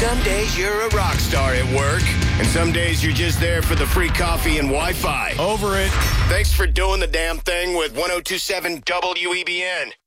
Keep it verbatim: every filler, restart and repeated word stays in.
Some days you're a rock star at work, and some days you're just there for the free coffee and Wi-Fi. Over it. Thanks for doing the damn thing with one oh two point seven W E B N.